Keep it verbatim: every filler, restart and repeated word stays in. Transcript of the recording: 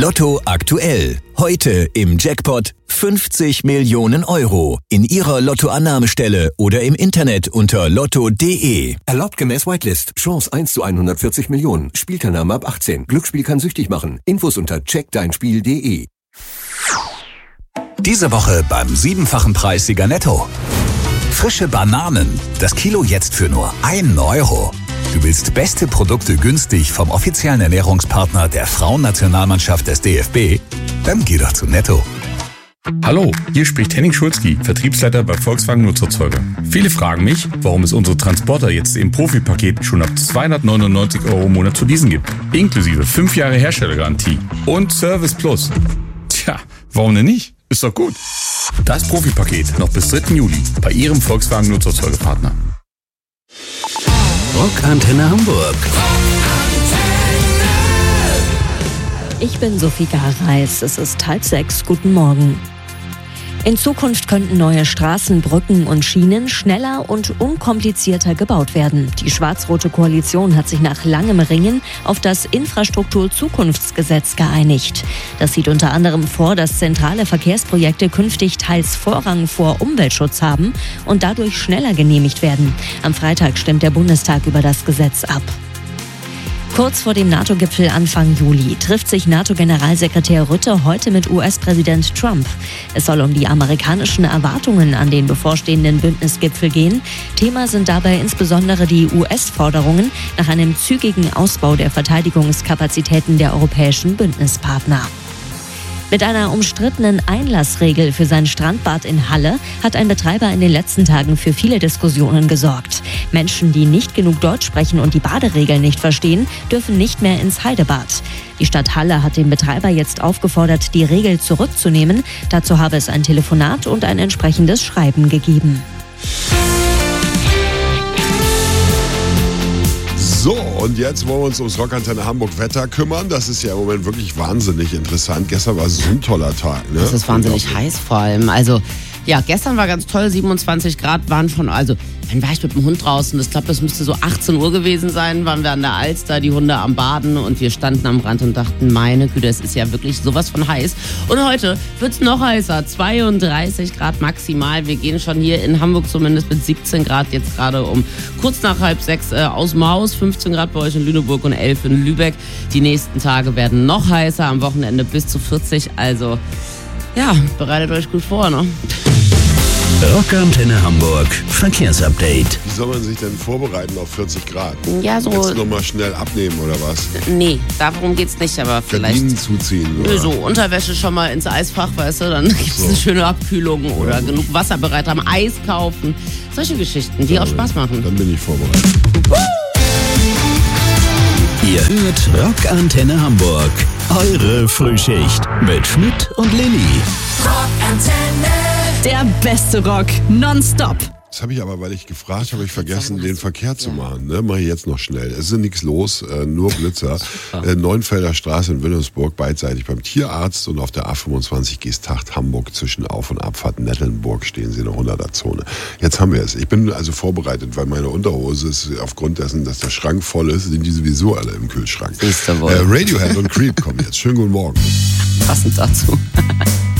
Lotto aktuell. Heute im Jackpot fünfzig Millionen Euro. In Ihrer Lottoannahmestelle oder im Internet unter lotto punkt de. Erlaubt gemäß Whitelist. Chance eins zu hundertvierzig Millionen. Spielteilnahme ab achtzehn. Glücksspiel kann süchtig machen. Infos unter check dein spiel punkt de. Diese Woche beim siebenfachen Preissieger Netto. Frische Bananen. Das Kilo jetzt für nur ein Euro. Du willst beste Produkte günstig vom offiziellen Ernährungspartner der Frauennationalmannschaft des D F B? Dann geh doch zu Netto. Hallo, hier spricht Henning Schulzki, Vertriebsleiter bei Volkswagen Nutzerzeuger. Viele fragen mich, warum es unsere Transporter jetzt im Profi-Paket schon ab zweihundertneunundneunzig Euro im Monat zu leasen gibt. Inklusive fünf Jahre Herstellergarantie und Service Plus. Tja, warum denn nicht? Ist doch gut. Das Profi-Paket noch bis dritten Juli bei Ihrem Volkswagen Nutzerzeugerpartner. Rockantenne Hamburg. Ich bin Sophie Gareis. Es ist halb sechs. Guten Morgen. In Zukunft könnten neue Straßen, Brücken und Schienen schneller und unkomplizierter gebaut werden. Die schwarz-rote Koalition hat sich nach langem Ringen auf das Infrastrukturzukunftsgesetz geeinigt. Das sieht unter anderem vor, dass zentrale Verkehrsprojekte künftig teils Vorrang vor Umweltschutz haben und dadurch schneller genehmigt werden. Am Freitag stimmt der Bundestag über das Gesetz ab. Kurz vor dem NATO-Gipfel Anfang Juli trifft sich NATO-Generalsekretär Rutte heute mit U S-Präsident Trump. Es soll um die amerikanischen Erwartungen an den bevorstehenden Bündnisgipfel gehen. Thema sind dabei insbesondere die U S-Forderungen nach einem zügigen Ausbau der Verteidigungskapazitäten der europäischen Bündnispartner. Mit einer umstrittenen Einlassregel für sein Strandbad in Halle hat ein Betreiber in den letzten Tagen für viele Diskussionen gesorgt. Menschen, die nicht genug Deutsch sprechen und die Baderegeln nicht verstehen, dürfen nicht mehr ins Heidebad. Die Stadt Halle hat den Betreiber jetzt aufgefordert, die Regel zurückzunehmen. Dazu habe es ein Telefonat und ein entsprechendes Schreiben gegeben. So, und jetzt wollen wir uns ums Rockantenne Hamburg Wetter kümmern. Das ist ja im Moment wirklich wahnsinnig interessant. Gestern war so ein toller Tag. Ne? Das ist wahnsinnig heiß vor allem. Also, ja, gestern war ganz toll. siebenundzwanzig Grad waren schon, also, dann war ich mit dem Hund draußen. Ich glaube, das müsste so achtzehn Uhr gewesen sein. Waren wir an der Alster, die Hunde am Baden und wir standen am Rand und dachten, meine Güte, es ist ja wirklich sowas von heiß. Und heute wird es noch heißer. zweiunddreißig Grad maximal. Wir gehen schon hier in Hamburg zumindest mit siebzehn Grad jetzt gerade um kurz nach halb sechs äh, aus dem Haus. fünfzehn Grad bei euch in Lüneburg und elf in Lübeck. Die nächsten Tage werden noch heißer. Am Wochenende bis zu vierzig. Also, ja, bereitet euch gut vor, ne? Rockantenne Hamburg Verkehrsupdate. Wie soll man sich denn vorbereiten auf vierzig Grad? Ja, so. Jetzt nochmal schnell abnehmen oder was? Nee, darum geht's nicht, aber vielleicht. Gardinen zuziehen, oder? Nö, so Unterwäsche schon mal ins Eisfach, weißt du, dann gibt's So. eine schöne Abkühlung oder Ja. genug Wasser bereit haben, Eis kaufen. Solche Geschichten, die auch Spaß machen. Dann bin ich vorbereitet. Ihr hört Rockantenne Hamburg. Eure Frühschicht mit Schmidt und Lilly. Der beste Rock nonstop. Das habe ich aber, weil ich gefragt habe, ich vergessen, den Verkehr zu machen. Ne? Mache ich jetzt noch schnell. Es ist nichts los, äh, nur Blitzer. äh, Neunfelder Straße in Wilhelmsburg, beidseitig beim Tierarzt und auf der A fünfundzwanzig Geesthacht Hamburg zwischen Auf- und Abfahrt Nettelnburg stehen sie in der hunderter-Zone. Jetzt haben wir es. Ich bin also vorbereitet, weil meine Unterhose ist aufgrund dessen, dass der Schrank voll ist, sind die sowieso alle im Kühlschrank. Siehst du wohl. Äh, Radiohead und Creep kommen jetzt. Schönen guten Morgen. Passend dazu.